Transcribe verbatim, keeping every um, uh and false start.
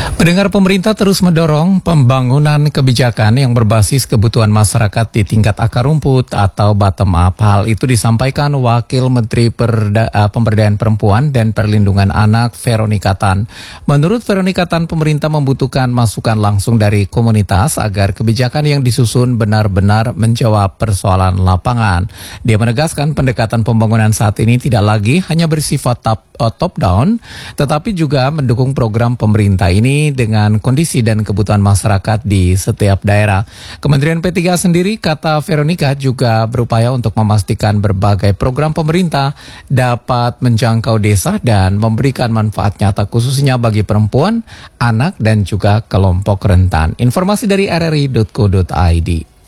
Pendengar, pemerintah terus mendorong pembangunan kebijakan yang berbasis kebutuhan masyarakat di tingkat akar rumput atau bottom up. Hal itu disampaikan Wakil Menteri Perda, uh, Pemberdayaan Perempuan dan Perlindungan Anak Veronika Tan. Menurut Veronika Tan, pemerintah membutuhkan masukan langsung dari komunitas agar kebijakan yang disusun benar-benar menjawab persoalan lapangan. Dia menegaskan pendekatan pembangunan saat ini tidak lagi hanya bersifat top, uh, top down, tetapi juga mendukung program pemerintah ini dengan kondisi dan kebutuhan masyarakat di setiap daerah. Kementerian P tiga sendiri, kata Veronika, juga berupaya untuk memastikan berbagai program pemerintah dapat menjangkau desa dan memberikan manfaat nyata khususnya bagi perempuan, anak, dan juga kelompok rentan. Informasi dari r r i titik co titik i d.